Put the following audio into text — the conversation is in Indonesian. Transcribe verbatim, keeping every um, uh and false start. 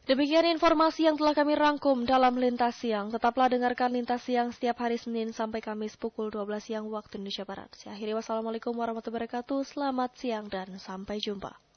Demikian informasi yang telah kami rangkum dalam Lintas Siang. Tetaplah dengarkan Lintas Siang setiap hari Senin sampai Kamis pukul dua belas siang waktu Indonesia Barat. Saya akhiri, wassalamualaikum warahmatullahi wabarakatuh. Selamat siang dan sampai jumpa.